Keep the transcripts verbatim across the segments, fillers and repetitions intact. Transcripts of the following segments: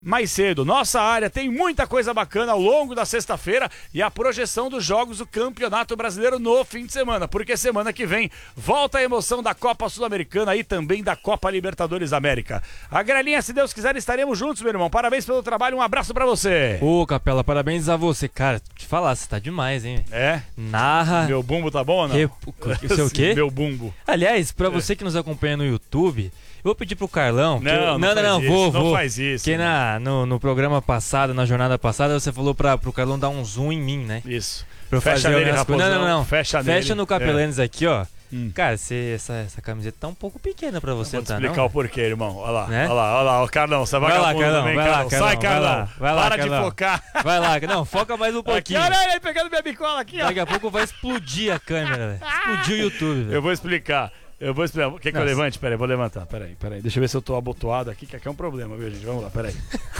mais cedo. Nossa área tem muita coisa bacana ao longo da sexta-feira e a projeção dos jogos do Campeonato Brasileiro no fim de semana, porque semana que vem volta a emoção da Copa Sul-Americana e também da Copa Libertadores América. A Grelinha, se Deus quiser, estaremos juntos, meu irmão. Parabéns pelo trabalho, um abraço pra você. Ô, Capela, parabéns a você. Cara, te falar, você tá demais, hein? É? Narra. Meu bumbo tá bom ou não? Rep... O seu quê? Meu bumbo. Aliás, pra você que nos acompanha no YouTube, eu vou pedir pro Carlão. Não, eu... não, não, não, não, isso, vou, não vou. faz isso. Porque na, no, no programa passado, na jornada passada, você falou pra, pro Carlão dar um zoom em mim, né? Isso. Pra eu Fecha fazer nele, as raposão. coisas. Não, não, não. Fecha, Fecha nele. no Capelanes é. aqui, ó. Hum. Cara, você, essa, essa camiseta tá um pouco pequena pra você, Vou te não tá, explicar não? o porquê, irmão. Olha lá, Né? olha lá, olha lá. O Carlão, você vai Vai lá, vagabundo Carlão, também, vai lá, Carlão. Carlão, Sai, vai Carlão. lá, vai lá, Para Carlão. de focar. Vai lá, não, foca mais um Aqui, pouquinho. olha ele aí pegando minha bicola aqui, ó. Daqui a pouco vai explodir a câmera, velho. Explodir o YouTube, velho. Eu vou explicar. Eu vou explicar. Quer que eu Nossa. levante? Peraí, vou levantar. Peraí, peraí. Deixa eu ver se eu tô abotoado aqui, que aqui é um problema, viu, gente? Vamos lá, peraí.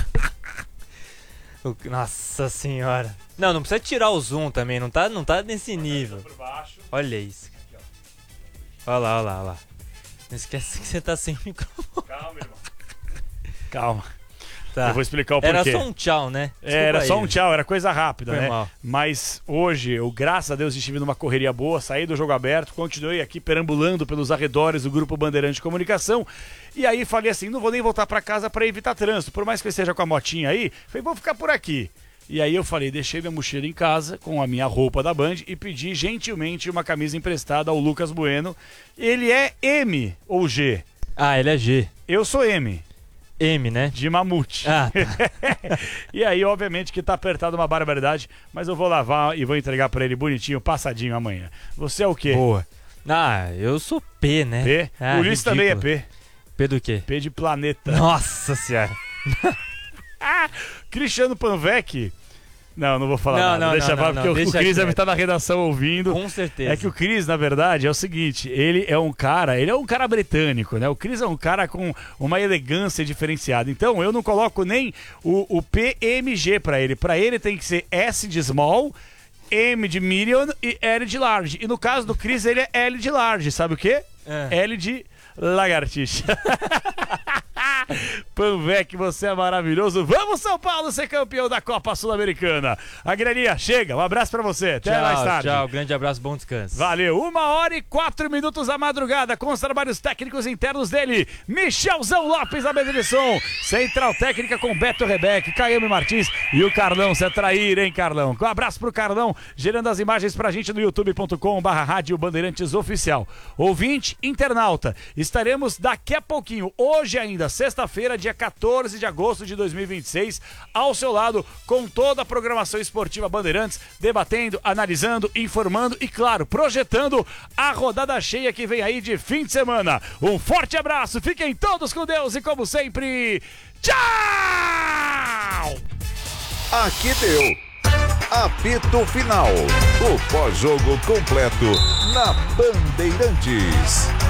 Nossa senhora. Não, não precisa tirar o zoom também, não tá, não tá nesse nível. Olha isso. Olha lá, olha lá, olha lá. Não esquece que você tá sem microfone. Calma, irmão. Calma. Tá. Eu vou explicar o porquê. Era só um tchau, né? Desculpa Era aí, só um velho. tchau, era coisa rápida, Foi né? mal. Mas hoje, eu, graças a Deus, estive numa correria boa, saí do jogo aberto, continuei aqui perambulando pelos arredores do Grupo Bandeirante de Comunicação. E aí falei assim, não vou nem voltar pra casa pra evitar trânsito. Por mais que eu esteja com a motinha aí, falei, vou ficar por aqui. E aí eu falei, deixei minha mochila em casa com a minha roupa da Band e pedi gentilmente uma camisa emprestada ao Lucas Bueno. Ele é M ou G? Ah, ele é G. Eu sou M. M, né? De mamute. Ah, tá. E aí, obviamente, que tá apertado uma barbaridade, mas eu vou lavar e vou entregar pra ele bonitinho, passadinho amanhã. Você é o quê? Boa. Ah, eu sou P, né? P? Ah, o Ulisses também é ridículo. P. P do quê? P de planeta. Nossa senhora. Cristiano Panvec. Não, não vou falar Não, nada. não, Deixa não, pra, não, porque não, o- o deixa Cris deve quieto. estar na redação ouvindo. Com certeza. É que o Cris, na verdade, é o seguinte, ele é um cara, ele é um cara britânico, né? O Cris é um cara com uma elegância diferenciada. Então, eu não coloco nem o, o P M G pra ele. Pra ele tem que ser S de small, M de medium e L de large. E no caso do Cris, ele é L de large. Sabe o quê? É. L de lagartixa. Panvec, você é maravilhoso. Vamos, São Paulo, ser campeão da Copa Sul-Americana. A Grelinha, chega. Um abraço pra você. Até Tchau, mais tarde. tchau. Grande abraço, bom descanso. Valeu. Uma hora e quatro minutos da madrugada com os trabalhos técnicos internos dele. Michelzão Lopes, a mesa de som. Central Técnica com Beto Rebeck, Caiame Martins e o Carlão. Você é traíra, hein, Carlão? Um abraço pro Carlão, gerando as imagens pra gente no youtube ponto com barra Rádio Bandeirantes Oficial. Ouvinte, internauta, estaremos daqui a pouquinho, hoje ainda, sexta-feira, dia quatorze de agosto de dois mil e vinte e seis, ao seu lado, com toda a programação esportiva Bandeirantes, debatendo, analisando, informando e, claro, projetando a rodada cheia que vem aí de fim de semana. Um forte abraço, fiquem todos com Deus e, como sempre, tchau! Aqui deu. Apito Final. O pós-jogo completo na Bandeirantes.